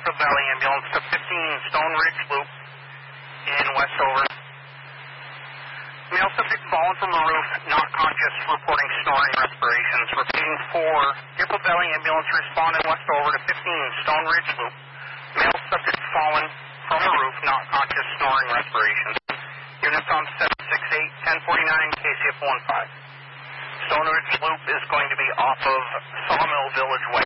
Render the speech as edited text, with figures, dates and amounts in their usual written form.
Deerfield Valley Ambulance to 15 Stone Ridge Loop in Westover. Male subject fallen from a roof, not conscious, reporting snoring respirations. Repeating 4, Deerfield Valley Ambulance respond in Westover to 15 Stone Ridge Loop. Male subject fallen from a roof, not conscious, snoring respirations. Units on 768, 1049, KCF 15. Stone Ridge Loop is going to be off of Sawmill Village Way.